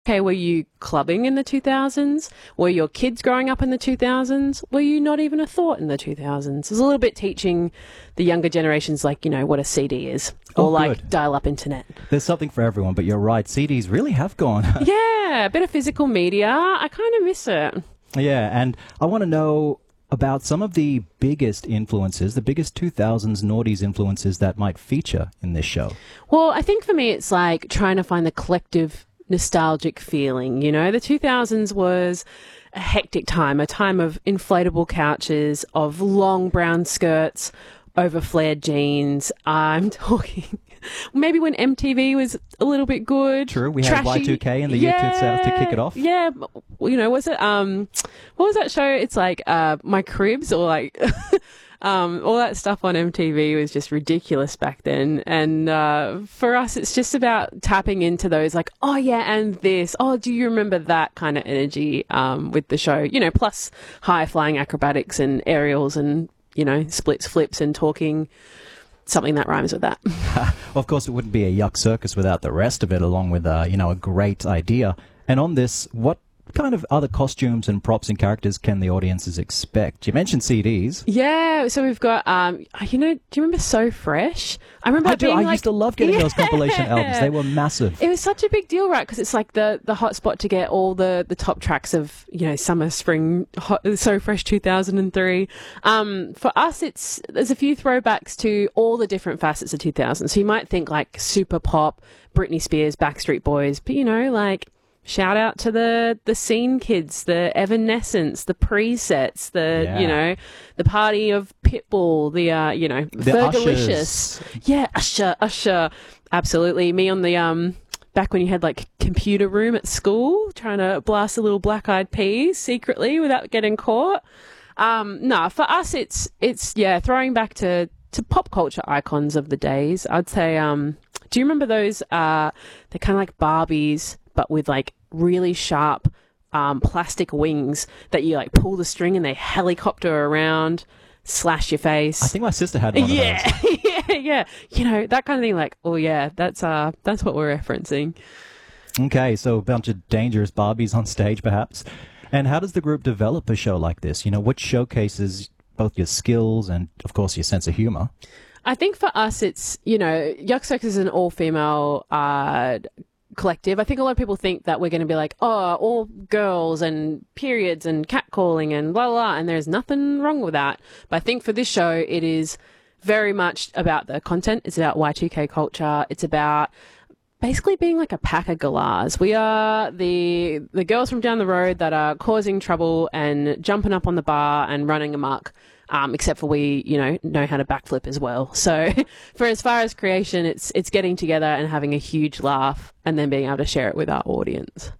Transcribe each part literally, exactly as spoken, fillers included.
Okay, were you clubbing in the two thousands? Were your kids growing up in the two thousands? Were you not even a thought in the two thousands? It's a little bit teaching the younger generations, like, you know, what a C D is. Or, Oh, like, good. dial-up internet. There's something for everyone, but you're right. C Ds really have gone. Yeah, a bit of physical media. I kind of miss it. Yeah, and I want to know about some of the biggest influences, the biggest two thousands noughties influences that might feature in this show. Well, I think for me, it's like trying to find the collective nostalgic feeling. You know, the two thousands was a hectic time, a time of inflatable couches, of long brown skirts over flared jeans. I'm talking maybe when M T V was a little bit good. True, we had Trashy. Y two K in the year two thousand to kick it off. Yeah, you know, was it, um, what was that show? It's like, uh, My Cribs, or like, um, all that stuff on M T V was just ridiculous back then. And, uh, for us, it's just about tapping into those, like, oh yeah, and this, oh, do you remember that kind of energy, um, with the show, you know, plus high flying acrobatics and aerials and, you know, splits, flips, and talking something that rhymes with that. Of course, it wouldn't be a Yuck Circus without the rest of it, along with, uh, you know, a great idea. And on this, what kind of other costumes and props and characters can the audiences expect? You mentioned C Ds. Yeah, so we've got, um, you know, do you remember So Fresh? I remember I it do. being I like, used to love getting Yeah. those compilation albums. They were massive. It was such a big deal, right? Because it's like the, the hot spot to get all the, the top tracks of, you know, summer, spring, hot, So Fresh two thousand three. Um, for us, it's, there's a few throwbacks to all the different facets of two thousand. So you might think like super pop, Britney Spears, Backstreet Boys, but you know, like, shout out to the, the scene kids, the Evanescence, the presets, the, Yeah. you know, the party of Pitbull, the, uh, you know, The Fergalicious. Ushers. Yeah, Usher, Usher. Absolutely. Me on the, um, back when you had like computer room at school, trying to blast a little Black Eyed Peas secretly without getting caught. Um, no, for us, it's, it's, yeah, throwing back to, to pop culture icons of the days. I'd say, um, do you remember those, uh, they're kind of like Barbies, but with like really sharp um, plastic wings that you like pull the string and they helicopter around, slash your face. I think my sister had one yeah, of those. yeah, yeah. You know, that kind of thing. Like, oh yeah, that's uh, that's what we're referencing. Okay, so a bunch of dangerous Barbies on stage, perhaps. And how does the group develop a show like this? You know, which showcases both your skills and, of course, your sense of humor? I think for us, it's, you know, Yuck Circus is an all-female uh, collective. I think a lot of people think that we're going to be like, oh, all girls and periods and catcalling and blah, blah, blah, and there's nothing wrong with that. But I think for this show, it is very much about the content. It's about Y two K culture. It's about basically being like a pack of galahs. We are the the girls from down the road that are causing trouble and jumping up on the bar and running amok. Um, except for we, you know, know how to backflip as well. So for as far as creation, it's it's getting together and having a huge laugh and then being able to share it with our audience.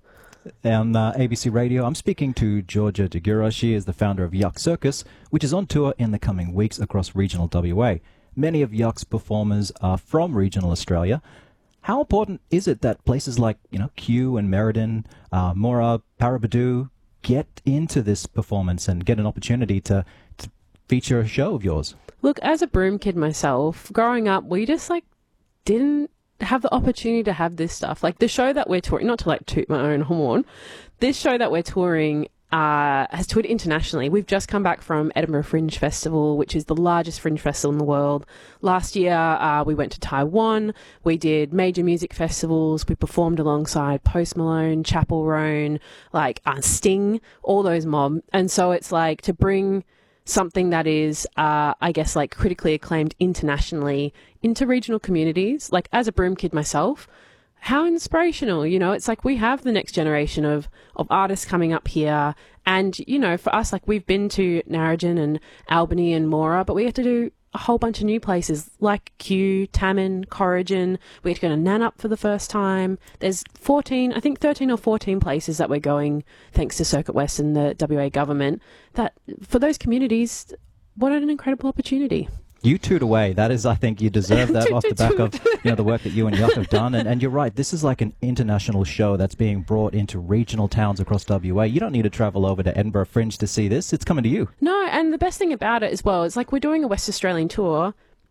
On uh, A B C Radio, I'm speaking to Georgia Degura. She is the founder of Yuck Circus, which is on tour in the coming weeks across regional W A. Many of Yuck's performers are from regional Australia. How important is it that places like, you know, Kew and Merredin, uh, Moora, Paraburdoo get into this performance and get an opportunity to, to feature a show of yours? Look, as a broom kid myself, growing up, we just like didn't have the opportunity to have this stuff. Like the show that we're touring, not to like toot my own horn, this show that we're touring uh, has toured internationally. We've just come back from Edinburgh Fringe Festival, which is the largest fringe festival in the world. Last year, uh, we went to Taiwan. We did major music festivals. We performed alongside Post Malone, Chapel Roan, like uh, Sting, all those mob. And so it's like to bring something that is, uh, I guess, like critically acclaimed internationally into regional communities. Like as a broom kid myself, how inspirational, you know, it's like we have the next generation of, of artists coming up here. And, you know, for us, like we've been to Narrogin and Albany and Moora, but we have to do a whole bunch of new places like Kew, Tammin, Corrigan. We have to go to Nannup for the first time. There's fourteen, I think thirteen or fourteen places that we're going, thanks to Circuit West and the W A government, that for those communities, what an incredible opportunity. You toot away. That is, I think, you deserve that Toot, off the toot, back of, toot. you know, the work that you and Yuck have done. And, and you're right. This is like an international show that's being brought into regional towns across W A. You don't need to travel over to Edinburgh Fringe to see this. It's coming to you. No, and the best thing about it as well is like we're doing a West Australian tour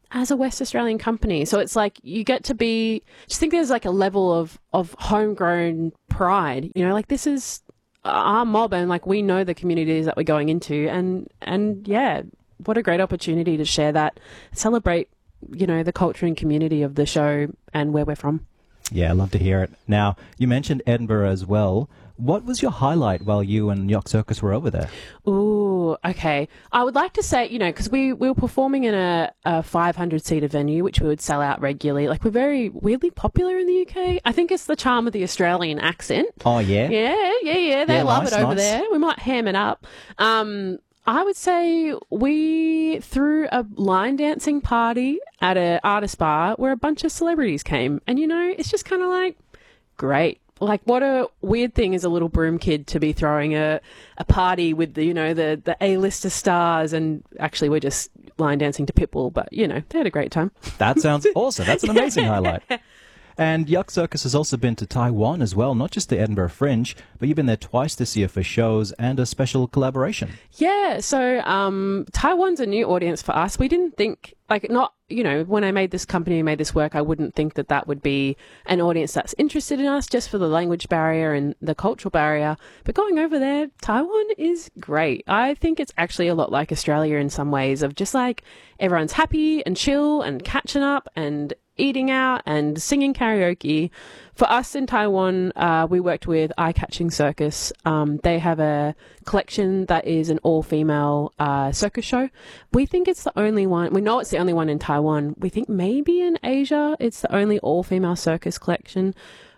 as a West Australian company. So it's like you get to be, just think there's like a level of, of homegrown pride, you know, like this is our mob and like we know the communities that we're going into and, and yeah, what a great opportunity to share that, celebrate, you know, the culture and community of the show and where we're from. Yeah, I love to hear it. Now, you mentioned Edinburgh as well. What was your highlight while you and Yock Circus were over there? Ooh, okay. I would like to say, you know, because we, we were performing in a, a five hundred seater venue, which we would sell out regularly. Like, we're very weirdly popular in the U K. I think it's the charm of the Australian accent. Oh, yeah? Yeah, yeah, yeah. They yeah, love nice, it over nice. there. We might ham it up. Um, I would say we threw a line dancing party at an artist bar where a bunch of celebrities came. And, you know, it's just kind of like, great. Like, what a weird thing as a little broom kid to be throwing a, a party with the, you know, the, the A-lister stars. And actually, we're just line dancing to Pitbull. But, you know, they had a great time. That sounds awesome. That's an amazing highlight. And Yock Circus has also been to Taiwan as well, not just the Edinburgh Fringe, but you've been there twice this year for shows and a special collaboration. Yeah, so um, Taiwan's a new audience for us. We didn't think, like, not, you know, when I made this company, made this work, I wouldn't think that that would be an audience that's interested in us just for the language barrier and the cultural barrier. But going over there, Taiwan is great. I think it's actually a lot like Australia in some ways of just like everyone's happy and chill and catching up and eating out and singing karaoke. For us in Taiwan, uh, we worked with Eye Catching Circus. Um, they have a collection that is an all-female uh, circus show. We think it's the only one. We know it's the only one in Taiwan. We think maybe in Asia it's the only all-female circus collection.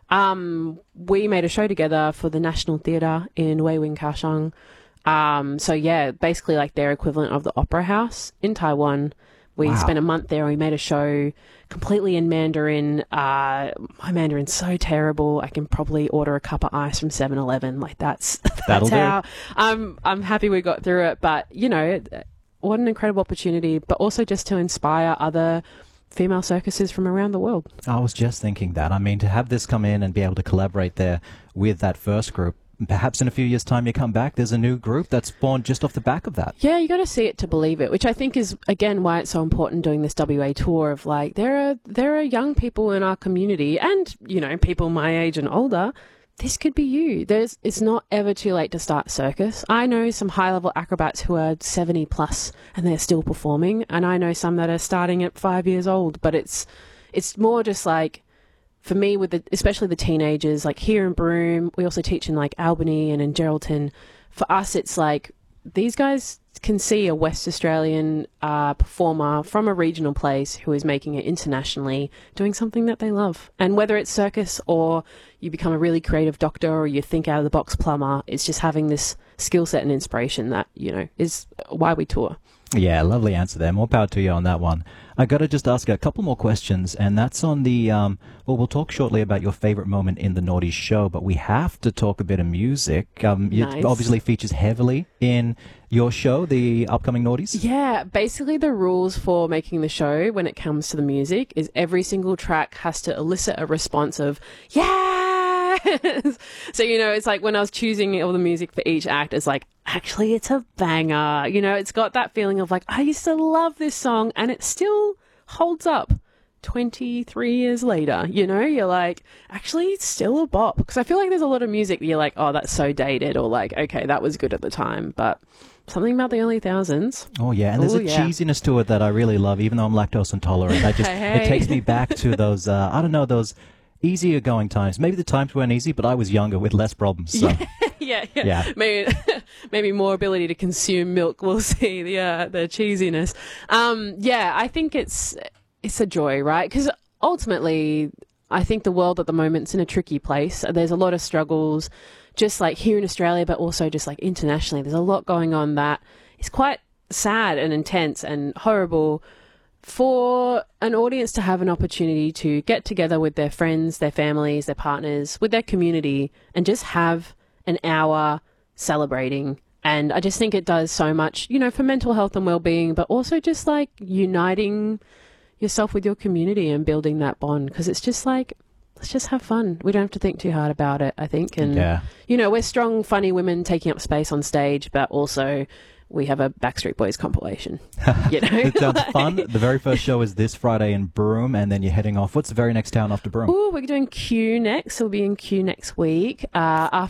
Um, we made a show together for the National Theatre in Wei Wing Kaohsiung. Um, so yeah, basically like their equivalent of the Opera House in Taiwan. We Wow. spent a month there and we made a show completely in Mandarin. Uh, my Mandarin's so terrible. I can probably order a cup of ice from seven eleven. Like that's, That'll that's do. how I'm, I'm happy we got through it. But, you know, what an incredible opportunity, but also just to inspire other female circuses from around the world. I was just thinking that. I mean, to have this come in and be able to collaborate there with that first group, perhaps in a few years' time you come back, there's a new group that's born just off the back of that. Yeah, you got to see it to believe it, which I think is, again, why it's so important doing this W A tour of like, there are there are young people in our community and, you know, people my age and older. This could be you. There's, it's not ever too late to start circus. I know some high-level acrobats who are seventy plus and they're still performing, and I know some that are starting at five years old, but it's it's more just like, for me, with the, especially the teenagers, like here in Broome, we also teach in like Albany and in Geraldton. For us, it's like these guys can see a West Australian uh, performer from a regional place who is making it internationally, doing something that they love. And whether it's circus or you become a really creative doctor or you think out of the box plumber, it's just having this skill set and inspiration that, you know, is why we tour. Yeah, lovely answer there. More power to you on that one. I got to just ask a couple more questions, and that's on the, um, well, we'll talk shortly about your favorite moment in the Naughty show, but we have to talk a bit of music. Um, Nice. It obviously features heavily in your show, the upcoming Naughties. Yeah, basically the rules for making the show when it comes to the music is every single track has to elicit a response of, yeah! So, you know, it's like when I was choosing all the music for each act, it's like, actually, it's a banger. You know, it's got that feeling of like, I used to love this song and it still holds up twenty-three years later. You know, you're like, actually, it's still a bop. Because I feel like there's a lot of music that you're like, oh, that's so dated, or like, okay, that was good at the time. But something about the early thousands. Oh, yeah, and there's Ooh, a yeah. cheesiness to it that I really love, even though I'm lactose intolerant. I just, Hey. it takes me back to those, uh, I don't know, those easier going times. Maybe the times weren't easy, but I was younger with less problems. So. yeah, yeah, Yeah. Maybe, maybe more ability to consume milk. We'll see the uh, the cheesiness. Um, yeah, I think it's it's a joy, right? Because ultimately, I think the world at the moment's in a tricky place. There's a lot of struggles, just like here in Australia, but also just like internationally. There's a lot going on that is quite sad and intense and horrible. For an audience to have an opportunity to get together with their friends, their families, their partners, with their community, and just have an hour celebrating. And I just think it does so much, you know, for mental health and well-being, but also just like uniting yourself with your community and building that bond. Because it's just like, let's just have fun. We don't have to think too hard about it, I think. And, Yeah. you know, we're strong, funny women taking up space on stage, but also we have a Backstreet Boys compilation. You know, It sounds like- fun. The very first show is this Friday in Broome, and then you're heading off. What's the very next town after Broome? Ooh, we're doing Q next. We'll be in Q next week. Uh, after